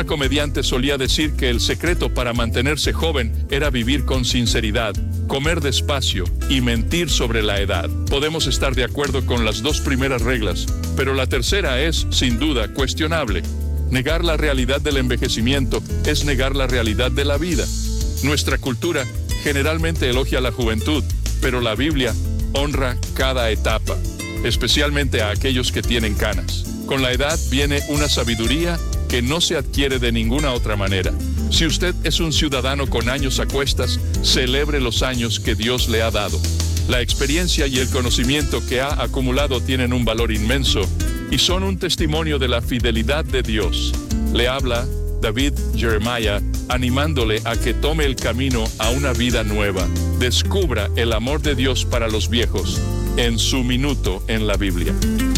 Una comediante solía decir que el secreto para mantenerse joven era vivir con sinceridad, comer despacio y mentir sobre la edad. Podemos estar de acuerdo con las dos primeras reglas, pero la tercera es, sin duda, cuestionable. Negar la realidad del envejecimiento es negar la realidad de la vida. Nuestra cultura generalmente elogia la juventud, pero la Biblia honra cada etapa, especialmente a aquellos que tienen canas. Con la edad viene una sabiduría que no se adquiere de ninguna otra manera. Si usted es un ciudadano con años a cuestas, celebre los años que Dios le ha dado. La experiencia y el conocimiento que ha acumulado tienen un valor inmenso y son un testimonio de la fidelidad de Dios. Le habla David Jeremiah, animándole a que tome el camino a una vida nueva. Descubra el amor de Dios para los viejos en su minuto en la Biblia.